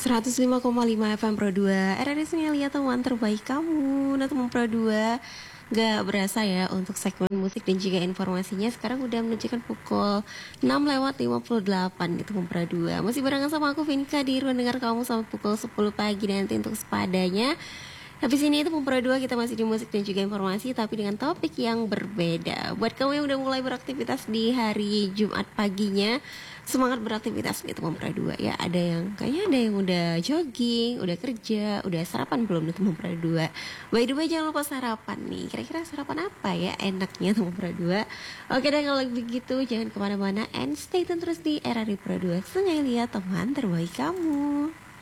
105,5 FM Pro 2 RRI Sinyalia, teman terbaik kamu. Nah teman Pro 2, gak berasa ya untuk segmen musik dan juga informasinya. Sekarang udah menunjukkan pukul 6:58 gitu teman Pro 2. Masih barengan sama aku Vinka di ruang dengar kamu sampai pukul 10 pagi nanti untuk sepadanya. Habis ini itu Pro 2 kita masih di musik dan juga informasi, tapi dengan topik yang berbeda. Buat kamu yang udah mulai beraktivitas di hari Jumat paginya, semangat beraktivitas gitu Pro 2 ya. Kayaknya ada yang udah jogging, udah kerja, udah sarapan belum nih Pro 2. By the way, jangan lupa sarapan nih. Kira-kira sarapan apa ya enaknya Pro 2? Oke deh, kalau begitu jangan kemana-mana and stay tune terus di RRI Pro 2. Sengaja lihat teman terbaik kamu.